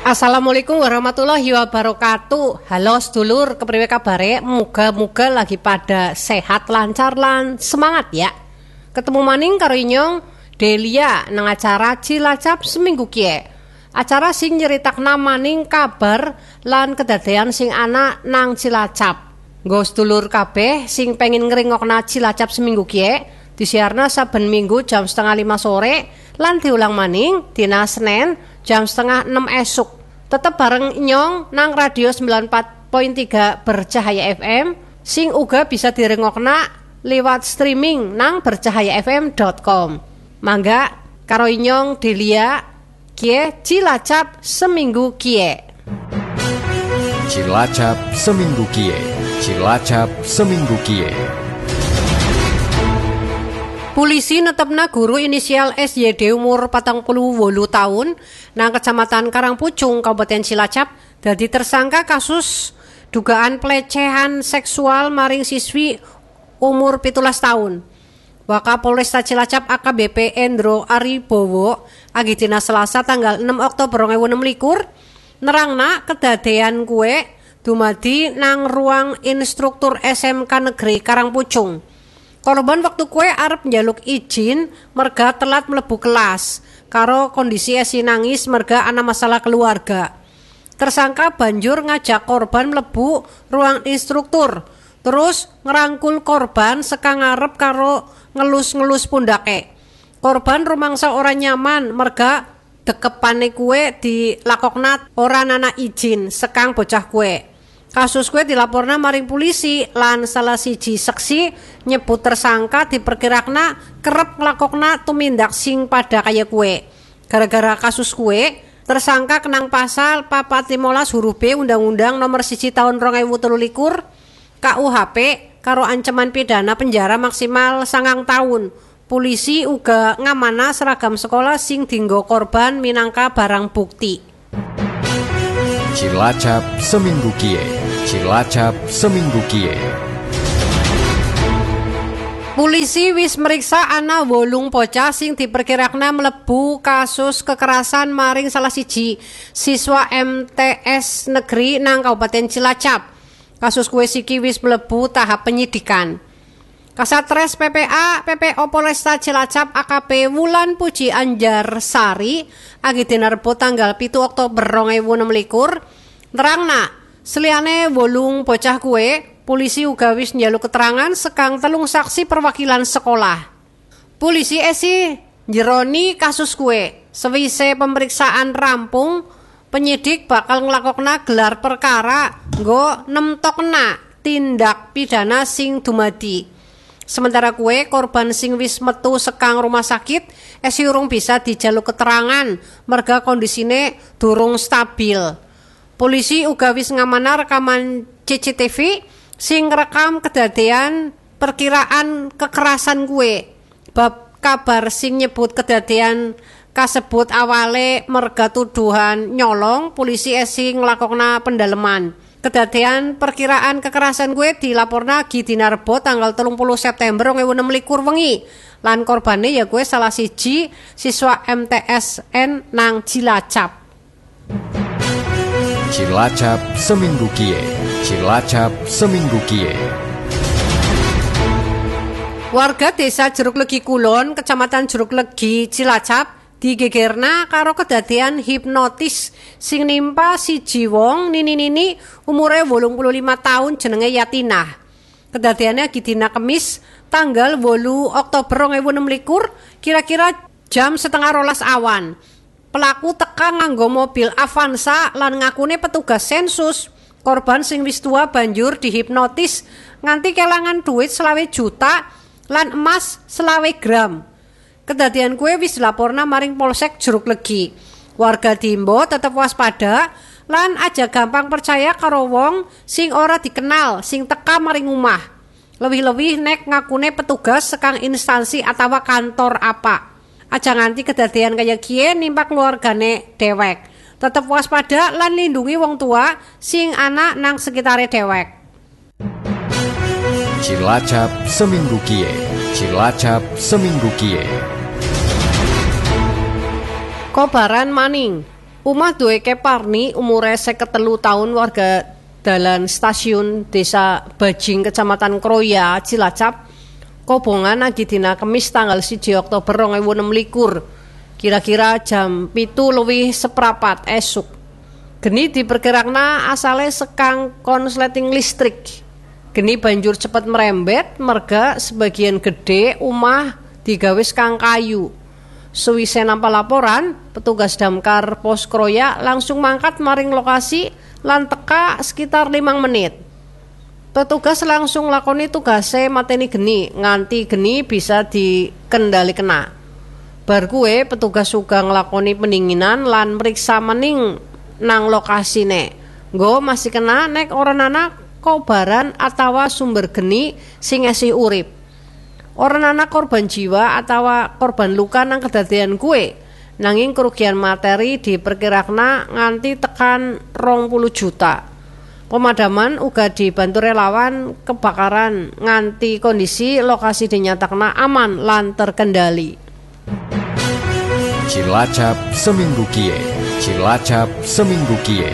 Assalamualaikum warahmatullahi wabarakatuh. Halo sedulur, kepriwe kabare? Muga-muga lagi pada sehat, lancar lan semangat ya. Ketemu maning karo inyong Delia nang acara Cilacap seminggu kie. Acara sing nyeritakna maning kabar lan kedadean sing ana nang Cilacap. Nggo sedulur kabeh sing pengen ngrungokna Cilacap seminggu kie, disiarna saben minggu jam 4:30 sore lan diulang maning dina Senin jam 5:30 esuk. Tetep bareng nyong nang radio 94.3 Bercahaya FM sing uga bisa direngokna lewat streaming nang bercahayafm.com. Mangga karo nyong Delia kie Cilacap seminggu kie. Cilacap seminggu kie. Cilacap seminggu kie. Polisi netepna guru inisial SYD umur 48 tahun nang Kecamatan Karangpucung, Kabupaten Cilacap dadi tersangka kasus dugaan pelecehan seksual maring siswi umur 17 tahun. Wakapolresta Cilacap AKBP Endro Aribowo agidina Selasa tanggal 6 Oktober 2026 nerangna kedadean kuwe dumadi nang ruang instruktur SMK Negeri Karangpucung. Korban waktu kue arep njaluk izin merga telat mlebu kelas karo kondisi esi nangis merga ana masalah keluarga. Tersangka banjur ngajak korban mlebu ruang instruktur terus ngerangkul korban seka ngarep karo ngelus-ngelus pundake. Korban rumangsa ora nyaman merga dekepane kue dilakokna ora nana izin sekang bocah kue. Kasus kue dilaporna maring polisi lan salah siji saksi nyebut tersangka diperkirakna kerep nglakokna tumindak sing pada kaya kue. Gara-gara kasus kue, tersangka kenang pasal 415 huruf B Undang-Undang Nomor 1 Tahun 2023 KUHP karo ancaman pidana penjara maksimal 9 tahun. Polisi uga ngamana seragam sekolah sing dinggo korban minangka barang bukti. Cilacap seminggu kie. Cilacap seminggu kie. Polisi wis meriksa ana 8 bocah sing diperkirakna mlebu kasus kekerasan maring salah siji siswa MTS negeri nang Kabupaten Cilacap. Kasus kuwi siki wis mlebu tahap penyidikan. Kasatres PPO Polresta Cilacap AKP Wulan Puji Anjarsari agidina Rebo tanggal 7 Oktober 2026 nerangna seliyane 8 bocah kuwe, polisi uga wis njaluk keterangan sekang 3 saksi perwakilan sekolah. Polisi esi njeroni kasus kuwe. Sewise pemeriksaan rampung, penyidik bakal nglakokna gelar perkara nggo nemtokna tindak pidana sing dumadi. Sementara kue korban sing wis metu sekang rumah sakit esi urung bisa dijaluk keterangan merga kondisine durung stabil. Polisi uga wis ngamana rekaman CCTV sing rekam kedadean perkiraan kekerasan kue. Bab kabar sing nyebut kedadean kasebut awale merga tuduhan nyolong, polisi esi nglakokna pendalaman. Kedadean perkiraan kekerasan gue dilaporna dina Rebo tanggal 30 September 2026 wengi. Lan korbane ya gue salah siji siswa MTSN nang Cilacap. Cilacap seminggu kie. Cilacap seminggu kie. Warga desa Jeruk Legi Kulon, Kecamatan Jeruk Legi, Cilacap digegerna karo kedadean hipnotis sing nimpa siji wong nini-nini umure 85 tahun jenenge Yatinah. Kedadeannya dina Kemis tanggal 8 Oktober 2026 kira-kira jam 11:30 awan. Pelaku teka nganggo mobil Avanza lan ngakune petugas sensus. Korban sing wis tua banjur dihipnotis nganti kelangan duit 20 juta lan emas 20 gram. Kedadian kue wis dilaporna maring Polsek Jeruk Legi. Warga diimbo tetep waspada lan aja gampang percaya karo wong sing ora dikenal sing teka maring omah. Lebih-lebih nek ngakune petugas sekang instansi atawa kantor apa. Aja nganti kedadian kaya kie nimpa keluargane dewek. Tetep waspada lan lindungi wong tua sing ana nang sekitare dewek. Cilacap seminggu kie. Cilacap seminggu kie. Kobaran maning. Umah duwe Keparni umure 53 tahun warga dalan stasiun Desa Bajing Kecamatan Kroya Cilacap kobongan nagi dina Kamis tanggal 1 Oktober 2026 kira-kira jam 7:04 esuk. Geni diperkirakna asale sekang konsleting listrik. Geni banjur cepet merembet merga sebagian gede umah digawe sekang kayu. Suwise nampa laporan, petugas damkar Pos Kroya langsung mangkat maring lokasi lan teka sekitar 5 menit. Petugas langsung lakoni tugase mateni geni nganti geni bisa dikendalikan. Bar kuwe petugas uga nglakoni pendinginan lan meriksa mening nang lokasine. Nggo masih kena nek ora ana kobaran atawa sumber geni sing esih urip. Ora ana korban jiwa atawa korban luka nang kedadian kuwe. Nanging kerugian materi diperkirakna nganti tekan 20 juta. Pemadaman uga dibantu relawan kebakaran nganti kondisi lokasi dinyatakna aman lan terkendali. Cilacap seminggu kie. Cilacap seminggu kie.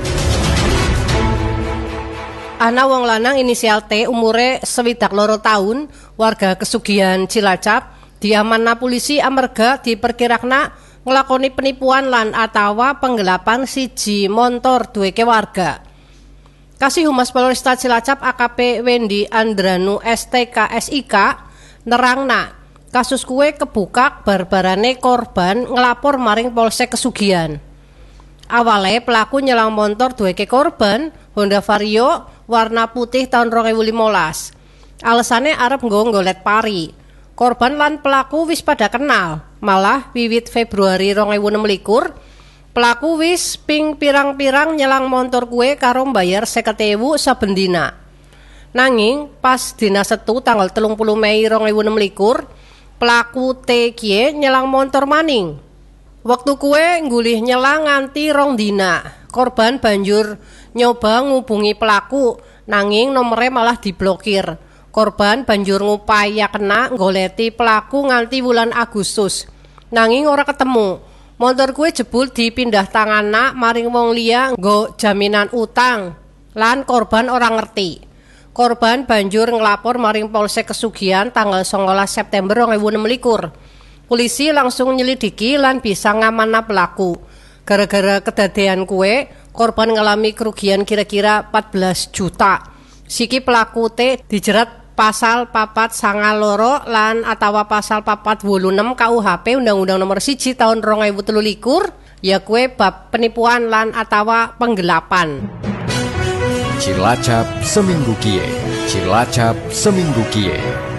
Ana wong lanang inisial T umure 22 tahun warga Kesugihan Cilacap diamanna polisi amarga diperkirakna nglakoni penipuan lan atawa penggelapan siji montor duweke warga. Kasih Humas Polresta Cilacap AKP Wendy Andranu STK SIK nerangna kasus kuwe kebukak barbarane korban ngelapor maring Polsek Kesugihan. Awale pelaku nyelang montor duweke korban Honda Vario warna putih tahun 2015. Alasannya arep nggolet pari. Korban lan pelaku wis pada kenal. Malah wiwit Februari 2026 pelaku wis ping pirang-pirang nyelang montor kue karo mbayar 50.000 saben dina. Nanging pas dina Setu tanggal 30 Mei 2026 pelaku T kie nyelang montor maning. Waktu kue nggulih nyelang nganti 2 dina. Korban banjur nyoba ngubungi pelaku nanging nomere malah diblokir. Korban banjur ngupaya kena nggoleti pelaku nganti bulan Agustus. Nanging ora ketemu. Montor kue jebul dipindah tanganna maring wong liya nggo jaminan utang lan korban ora ngerti. Korban banjur ngelapor maring Polsek Kesugihan tanggal 19 September 2026. Polisi langsung nyelidiki lan bisa ngamanna pelaku. Gara-gara kedadian kue, korban ngalami kerugian kira-kira 14 juta. Siki pelaku T dijerat pasal 492 lan atawa pasal 486 KUHP Undang-Undang Nomor 1 Tahun 2023 ya kue bab penipuan lan atawa penggelapan. Cilacap seminggu kie. Cilacap seminggu kie.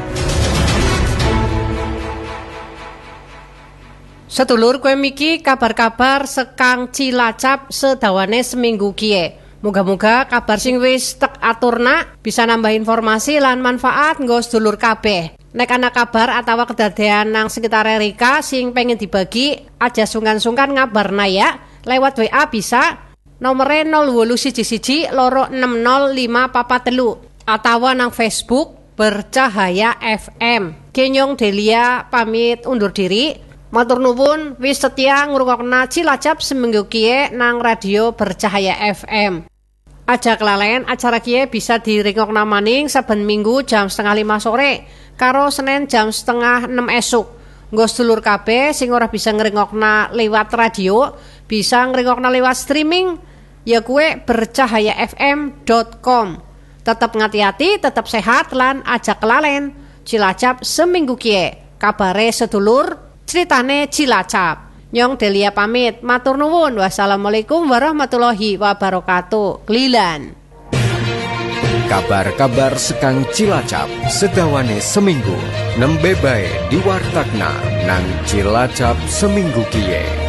Sedulur kue miki kabar-kabar sekang Cilacap sedawane seminggu kie. Moga-moga kabar sing wis tek aturna bisa nambah informasi lan manfaat nggo sedulur kabeh. Nek ana kabar atawa kedadian nang sekitar Rika sing pengen dibagi aja sungkan-sungkan ngabarna ya. Lewat WA bisa nomere 0811260543 atawa nang Facebook Bercahaya FM. Kenyong Delia pamit undur diri. Matur nuwun wis setia ngrungokna Cilacap seminggu kie nang radio Bercahaya FM. Aja kelalen acara kie bisa direngokna maning saben minggu jam 4:30 sore karo Senin jam 5:30 esuk. Nggo sedulur kabeh sing ora bisa ngrengokna lewat radio, bisa ngrengokna lewat streaming ya kue bercahayafm.com. Tetap ngati-hati, tetap sehat lan aja kelalen. Cilacap seminggu kie. Kabare sedulur ceritane Cilacap. Nyong Delia pamit, matur nuwun. Wassalamualaikum warahmatullahi wabarakatuh. Klilan. Kabar-kabar sekang Cilacap sedawane seminggu nembe bae diwartakna nang Cilacap seminggu kie.